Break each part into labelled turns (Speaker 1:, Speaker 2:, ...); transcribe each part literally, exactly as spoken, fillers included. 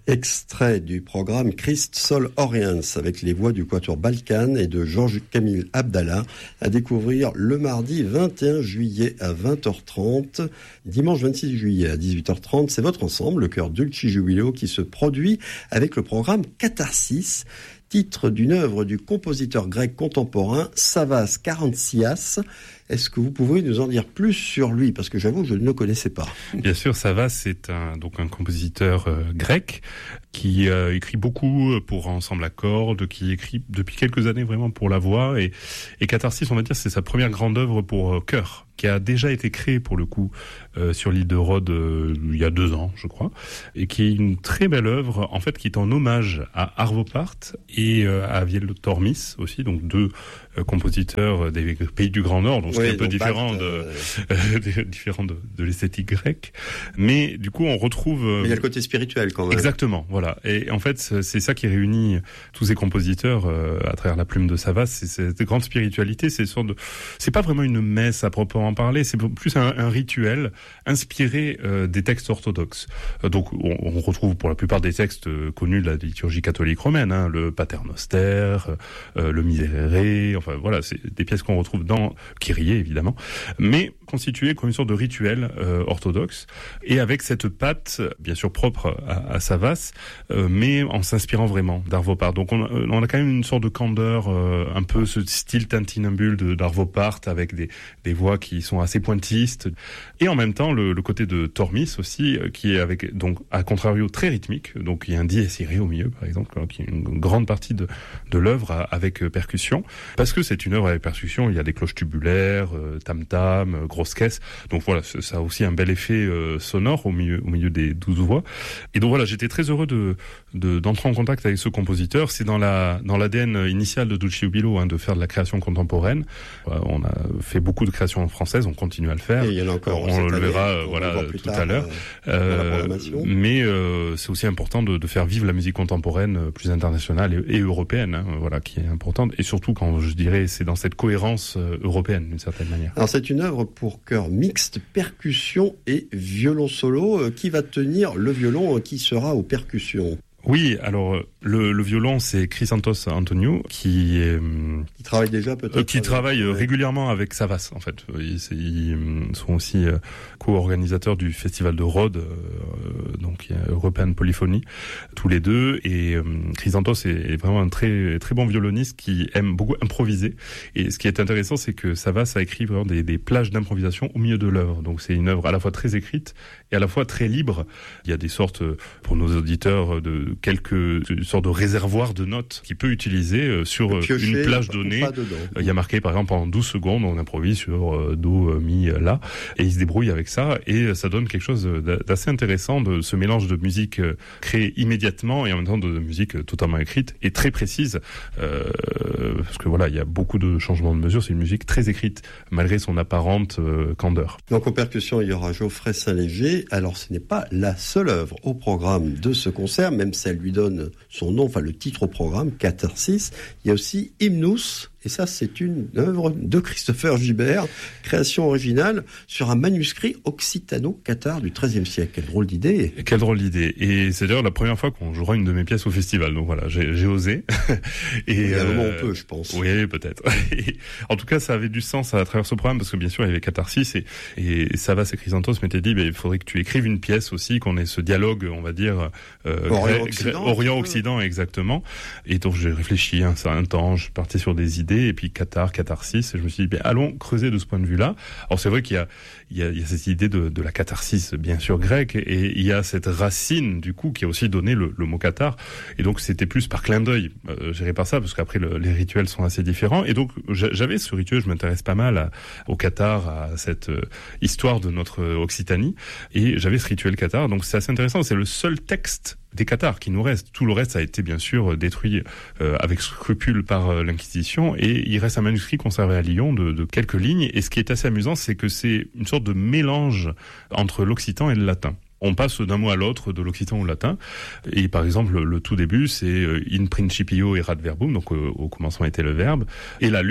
Speaker 1: Extrait du programme Christ Sol Orient avec les voix du Quatuor Balkan et de Georges Camille Abdallah à découvrir le mardi vingt et un juillet à vingt heures trente, dimanche vingt-six juillet à dix-huit heures trente. C'est votre ensemble, le chœur Dulci Jubilo, qui se produit avec le programme Catharsis, titre d'une œuvre du compositeur grec contemporain Savas Karantsias. Est-ce que vous pouvez nous en dire plus sur lui? Parce que j'avoue, je ne le connaissais pas.
Speaker 2: Bien sûr, Savas, c'est un, donc un compositeur euh, grec qui euh, écrit beaucoup pour ensemble à cordes, qui écrit depuis quelques années vraiment pour la voix. Et, et Catharsis, on va dire, c'est sa première grande œuvre pour euh, chœur, qui a déjà été créée pour le coup euh, sur l'île de Rhodes euh, il y a deux ans, je crois, et qui est une très belle œuvre, en fait, qui est en hommage à Arvo Pärt et euh, à Aviel Tormis aussi, donc deux euh, compositeurs des pays du Grand Nord, donc oui, c'est un peu différent, Pärt, de, euh... différent de, de l'esthétique grecque. Mais du coup, on retrouve... Euh...
Speaker 1: Mais il y a le côté spirituel quand même.
Speaker 2: Exactement, voilà. Et en fait, c'est ça qui réunit tous ces compositeurs euh, à travers la plume de Savas, c'est cette grande spiritualité, c'est une sorte de... C'est pas vraiment une messe à proprement parler, c'est plus un, un rituel inspiré euh, des textes orthodoxes. Euh, donc, on, on retrouve pour la plupart des textes euh, connus de la liturgie catholique romaine, hein, le Pater Noster, euh, le Miserere, enfin voilà, c'est des pièces qu'on retrouve dans Kyrie évidemment, mais constituées comme une sorte de rituel euh, orthodoxe, et avec cette patte, bien sûr propre à, à Savas, euh, mais en s'inspirant vraiment d'Arvo Pärt. Donc, on a, on a quand même une sorte de candeur, euh, un peu ce style tintinambule d'Arvo Pärt, avec des, des voix qui sont assez pointillistes, et en même temps le, le côté de Tormis aussi, qui est avec, donc à contrario, très rythmique. Donc il y a un dies irae au milieu par exemple, qui est une grande partie de, de l'œuvre avec percussion, parce que c'est une œuvre avec percussion. Il y a des cloches tubulaires, euh, tam-tam, euh, grosses caisses, donc voilà, ça a aussi un bel effet euh, sonore au milieu, au milieu des douze voix. Et donc voilà, j'étais très heureux de, de d'entrer en contact avec ce compositeur. C'est dans la dans l'A D N initial de Dulci Jubilo, hein, de faire de la création contemporaine. Voilà, on a fait beaucoup de créations françaises, on continue à le faire.
Speaker 1: Et il y en a encore.
Speaker 2: On le
Speaker 1: année,
Speaker 2: verra, euh, voilà, tout tard, à l'heure. Euh, mais euh, c'est aussi important de, de faire vivre la musique contemporaine plus internationale et, et européenne, hein, voilà, qui est importante. Et surtout, quand je dirais, c'est dans cette cohérence euh, européenne, d'une certaine manière.
Speaker 1: Alors, c'est une œuvre pour chœur mixte, percussion et violon solo. Euh, qui va tenir le violon, euh, qui sera aux percussions?
Speaker 2: Oui, alors le, le violon, c'est Chrysanthos Antoniou qui est,
Speaker 1: qui travaille déjà peut-être
Speaker 2: euh, qui avec, travaille ouais. régulièrement avec Savas en fait. Ils, ils sont aussi euh, co-organisateurs du festival de Rhodes, euh, donc il y a European Polyphony, tous les deux. Et euh, Chrysanthos est, est vraiment un très très bon violoniste qui aime beaucoup improviser. Et ce qui est intéressant, c'est que Savas a écrit vraiment des, des plages d'improvisation au milieu de l'œuvre. Donc c'est une œuvre à la fois très écrite et à la fois très libre. Il y a des sortes, pour nos auditeurs, de quelques sortes de réservoirs de notes qu'il peut utiliser euh, sur piocher, une plage donnée. Euh, il y a marqué par exemple pendant douze secondes, on improvise sur euh, do, euh, mi, la, et il se débrouille avec ça, et ça donne quelque chose d'assez intéressant, de ce mélange de musique euh, créée immédiatement et en même temps de musique euh, totalement écrite et très précise, euh, parce que voilà, il y a beaucoup de changements de mesure. C'est une musique très écrite malgré son apparente euh, candeur.
Speaker 1: Donc aux percussions, il y aura Geoffrey Saint-Léger. Alors ce n'est pas la seule œuvre au programme de ce concert, même si elle lui donne son nom, enfin le titre au programme, Catharsis. Il y a aussi Hymnus, et ça c'est une œuvre de Christopher Gibert, création originale sur un manuscrit occitano-cathare du treizième siècle. Quelle drôle d'idée.
Speaker 2: Et quelle drôle d'idée. Et c'est d'ailleurs la première fois qu'on jouera une de mes pièces au festival, donc voilà, j'ai, j'ai osé.
Speaker 1: Et il y a un moment on peut, je pense.
Speaker 2: Oui, peut-être. Et, en tout cas, ça avait du sens à travers ce programme, parce que bien sûr il y avait Catharsis, et, et Savas et Chrysanthos m'étaient dit, bah, il faudrait que tu écrives une pièce aussi, qu'on ait ce dialogue, on va dire, euh,
Speaker 1: Orient-Occident.
Speaker 2: Orient-Occident, exactement. Et donc j'ai réfléchi hein, ça un temps, je partais sur des idées, et puis Cathare, Catharsis, et je me suis dit, ben, allons creuser de ce point de vue-là. Alors c'est vrai qu'il y a, il y a, il y a cette idée de, de la catharsis, bien sûr, grecque, et il y a cette racine, du coup, qui a aussi donné le, le mot cathare, et donc c'était plus par clin d'œil, euh, géré par ça, parce qu'après le, les rituels sont assez différents, et donc j'avais ce rituel, je m'intéresse pas mal à, au cathare, à cette euh, histoire de notre Occitanie, et j'avais ce rituel cathare, donc c'est assez intéressant, c'est le seul texte des cathares qui nous restent. Tout le reste a été bien sûr détruit euh, avec scrupule par euh, l'Inquisition, et il reste un manuscrit conservé à Lyon de, de quelques lignes, et ce qui est assez amusant, c'est que c'est une sorte de mélange entre l'occitan et le latin. On passe d'un mot à l'autre, de l'occitan au latin. Et par exemple, le, le tout début, c'est in principio erat verbum, donc euh, au commencement était le verbe. Et la lutte,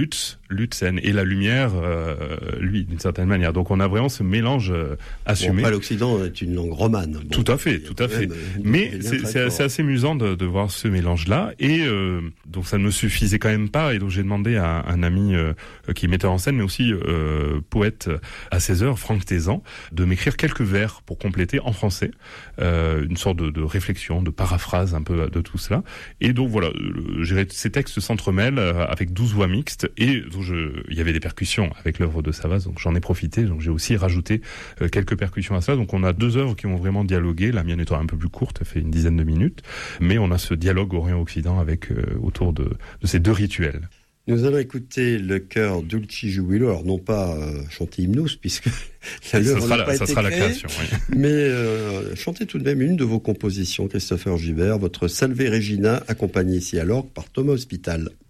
Speaker 2: Lützen, et la lumière, euh, lui, d'une certaine manière. Donc on a vraiment ce mélange euh, assumé.
Speaker 1: Bon, après, l'Occident est une langue romane. Bon,
Speaker 2: tout à fait, tout à fait. Mais c'est, c'est, c'est assez amusant de, de voir ce mélange-là. Et euh, donc ça ne me suffisait quand même pas. Et donc j'ai demandé à un ami euh, qui est metteur en scène, mais aussi euh, poète à seize heures, Franck Tézan, de m'écrire quelques vers pour compléter en français, euh, une sorte de, de réflexion, de paraphrase un peu de tout cela. Et donc voilà, euh, ces textes s'entremêlent avec douze voix mixtes. Et donc je, il y avait des percussions avec l'œuvre de Savas, donc j'en ai profité. Donc j'ai aussi rajouté euh, quelques percussions à cela. Donc on a deux œuvres qui ont vraiment dialogué, la mienne étant un peu plus courte, elle fait une dizaine de minutes, mais on a ce dialogue Orient-Occident avec euh, autour de, de ces deux rituels.
Speaker 1: Nous allons écouter le chœur Dulci Jubilo, alors non pas euh, chanter Hymnos, puisque la
Speaker 2: ça sera,
Speaker 1: n'a pas
Speaker 2: ça
Speaker 1: été
Speaker 2: sera
Speaker 1: créée,
Speaker 2: la création, oui.
Speaker 1: Mais euh, chantez tout de même une de vos compositions, Christopher Gibert, votre Salve Regina, accompagnée ici à l'orgue par Thomas Hospital.